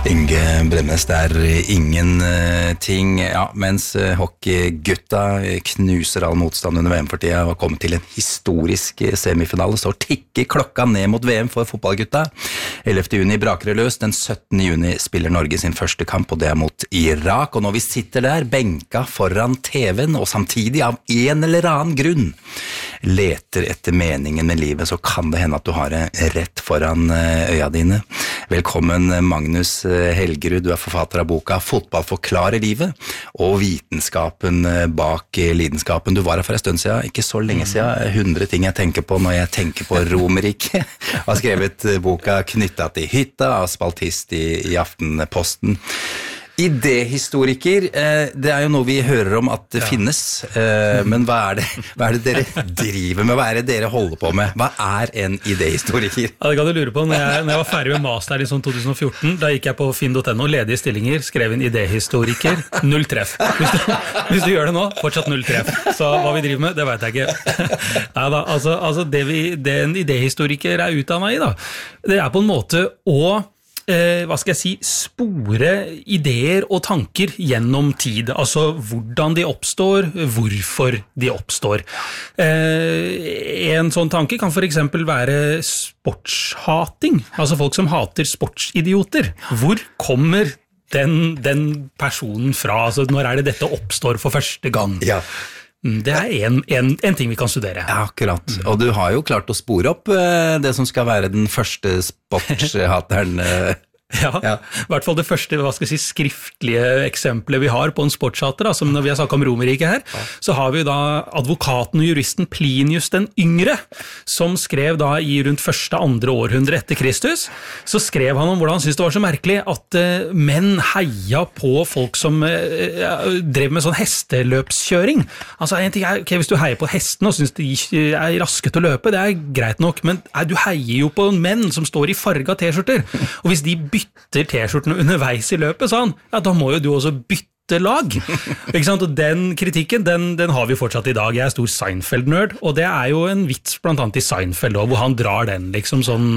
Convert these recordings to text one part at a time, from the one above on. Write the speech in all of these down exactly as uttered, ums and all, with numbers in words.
Inge Bremnes, det er ingenting, ja, mens hockeygutta knuser all motstand under V M for tida og kommer til en historisk semifinale, så tikker klokka ned mot V M for fotballgutta. ellevte juni braker det løs, den syttende juni spiller Norge sin første kamp, og det er mot Irak, og når vi sitter der, benka foran T V-en, og samtidig av en eller annen grunn leter etter meningen med livet, så kan det hende at du har det rett foran øya dine. Velkommen Magnus Helgerud, du er forfatter av boka Fotball forklarer livet, og vitenskapen bak lidenskapen. Du var her for en stund siden, ikke så lenge siden, hundre ting jeg tenker på når jeg tenker på Romerike. Jeg har skrevet boka Knyttet til hytta, av spaltist i, i Aftenposten. Idéhistoriker, det er jo noe vi hører om at det ja. finnes, men hva er det, hva er det dere driver med, hva er det dere holder på med? Hva er en idéhistoriker? Ja, det kan du lure på. Når jeg, når jeg var ferdig med master i sånn to tusen og fjorten, da gikk jeg på finn punktum no, ledige stillinger, skrev en idéhistoriker, null treff. Hvis du, hvis du gjør det nå, fortsatt null treff. Så hva vi driver med, det vet jeg ikke. Nei da, altså, altså det, vi, det en idéhistoriker er utdannet i da, det er på en måte å Eh, hva skal jeg si, spore ideer og tanker gjennom tid, altså hvordan de oppstår, hvorfor de oppstår. Eh, en sånn tanke kan for eksempel være sportshating, altså folk som hater sportsidioter. Hvor kommer den, den personen fra, altså når er det dette oppstår for første gang? Ja. Det er en, en, en ting vi kan studere. Ja, akkurat. Og du har jo klart å spore opp eh, det som skal være den første sportshateren. Eh. Ja, ja, i hvert fall det første, hva skal jeg si, skriftlige eksempelet vi har på en sportshater, da, som når vi har snakket om Romerike her, ja. Så har vi da advokaten og juristen Plinius den yngre, som skrev da i rundt første, andre århundre etter Kristus, så skrev han om hvordan han syntes det var så merkelig at uh, menn heia på folk som uh, drev med sånn hesteløpskjøring. Altså, en ting er, ok, hvis du heier på hesten og synes de er raske til å løpe, det er greit nok, men uh, du heier jo på menn som står i farga t-skjorter, og hvis de bytter t-skjortene underveis i løpet, sa han, ja, da må jo du også bytte lag. Ikke sant? Og den kritikken, den, den har vi fortsatt i dag. Jeg er stor Seinfeld-nerd, og det er jo en vits blant annet i Seinfeld, hvor han drar den liksom sånn,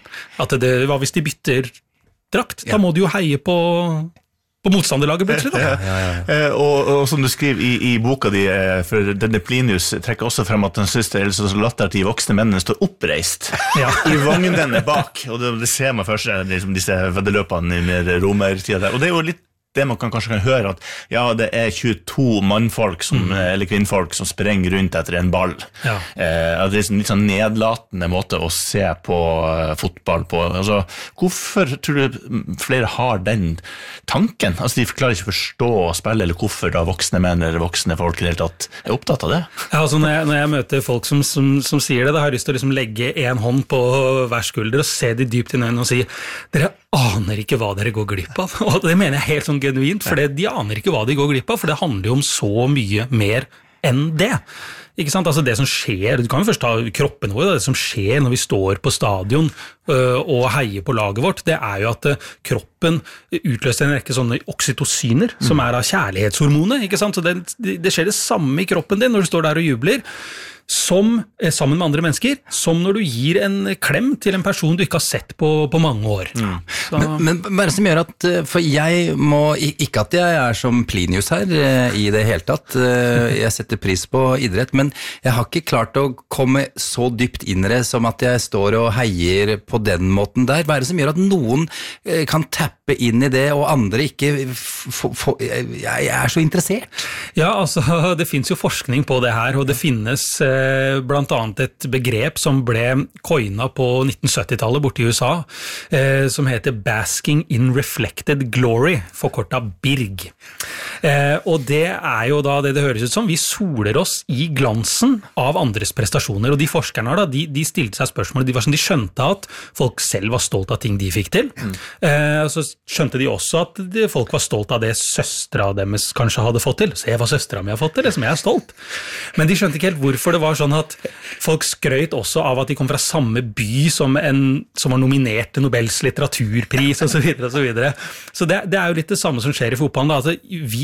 at det, hva hvis de bytter drakt? Da må du jo heie på... på motstanderlaget plutselig da. Ja, ja, ja. Eh, og, og som du skriver i, i boka di, eh, for denne Plinius trekker også frem at den synes det er så latter at de voksne mennene står oppreist ja. I vagnene bak, og det, det ser man først liksom disse veddeløpene i mer romertida der, og det er jo litt det man kan, kanskje kan høre at ja, det er tjueto mannfolk som, mm. eller kvinnfolk som sprenger rundt etter en ball. Ja. Eh, det er en litt sånn nedlatende måte å se på uh, fotball på. Altså, hvorfor tror du flere har den tanken? Altså, de klarer ikke å forstå å spille, eller hvorfor da voksne menn eller voksne folk i det hele tatt er opptatt av det? Ja, altså når jeg, når jeg møter folk som, som, som sier det, da har jeg lyst til å liksom legge en hånd på hver skulder og se de dypt i øynene og si, dere aner ikke hva dere går glipp av. Og det mener jeg helt sånn genuint, for de aner ikke hva de går glipp av, for det handler jo om så mye mer enn det. Ikke sant? Altså det som skjer, du kan jo først ta kroppen vår, det som skjer når vi står på stadion øh, og heier på laget vårt, det er jo at uh, kroppen utløser en rekke sånne oksytociner, mm. som er av kjærlighetshormonet, ikke sant? Så det, det skjer det samme i kroppen din når du står der og jubler, som, eh, sammen med andre mennesker, som når du gir en klem til en person du ikke har sett på, på mange år. Mm. Men, men hva er det som gjør at, for jeg må, ikke at jeg er som Plinius her i det hele tatt, jeg setter pris på idrett, men jeg har ikke klart å komme så dypt inn i det som at jeg står og heier på den måten der. Hva er det som gjør at noen kan tappe inn i det, og andre ikke, for, for, jeg er så interessert? Ja, altså, det finnes jo forskning på det her, og det finnes blant annet et begrep som ble coina på nitten sytti-tallet borte i U S A, eh, som heter Basking in Reflected Glory, forkortet B I R G. Eh, og det er jo da det det høres ut som, vi soler oss i glansen av andres prestasjoner, og de forskerne da, de, de stilte seg spørsmål, de var sånn, de skjønte at folk selv var stolt av ting de fikk til, mm. eh, og så skjønte de også at de, folk var stolt av det søstra deres kanskje hadde fått til, se hva søstra mi har fått til, det som jeg er stolt. Men de skjønte ikke helt hvorfor det var sånn at folk skrøt også av at de kom fra samme by som en som var nominert til Nobels litteraturpris og så videre og så videre. Så det, det er jo litt det samme som skjer i fotballen da. Altså, vi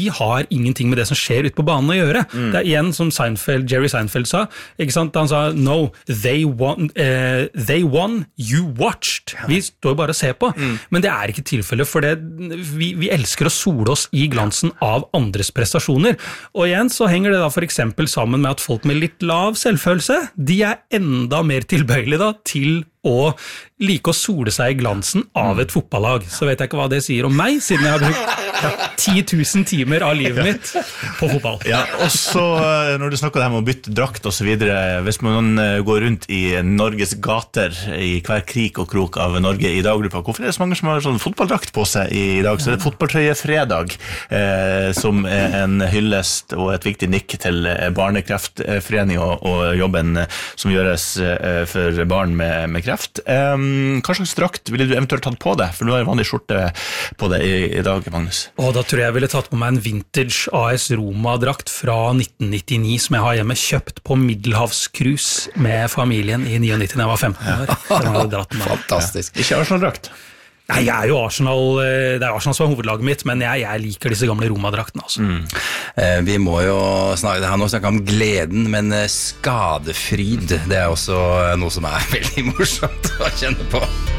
de har ingenting med det som skjer ute på banen å gjøre. Mm. Det er igjen som Seinfeld, Jerry Seinfeld sa, ikke sant? Han sa, no, they won, uh, they won, you watched. Vi står bare og ser på, mm. men det er ikke tilfellet, for det, vi, vi elsker å sole oss i glansen av andres prestasjoner. Og igjen så henger det da for eksempel sammen med at folk med litt lav selvfølelse, de er enda mer tilbøyelige da til å like å sole seg i glansen av et fotballag. Så vet jeg ikke hva det sier om meg, siden jeg har brukt ti tusen timer av livet mitt på fotball. Ja, og så når du snakker om å bytte drakt og så videre, hvis man går rundt i Norges gater i hver krik og krok av Norge i dag, hvorfor er det så mange som har sånn fotballdrakt på seg i dag? Så det er fotballtrøyefredag, eh, som er en hyllest og et viktig nikk til Barnekreftforening og, og jobben som gjøres eh, for barn med, med kreft. Um, hva slags drakt ville du eventuelt tatt på deg? For du har en vanlig skjorte på deg i, i dag, Magnus. Og da tror jeg jeg ville tatt på meg en vintage A S Roma-drakt fra nitten nittini som jeg har hjemme, kjøpt på Middelhavscruise med familien i nittini da jeg var femten år. Ja, fantastisk. Ja. Ikke Arsenal-drakt? Nei, jeg er jo Arsenal, det er Arsenal som er hovedlaget mitt, men jeg, jeg liker disse gamle Roma-draktene. Altså. Mm. Eh, vi må jo snakke, det har nå snakket om gleden, men skadefryd, det er også noe som er veldig morsomt å kjenne på.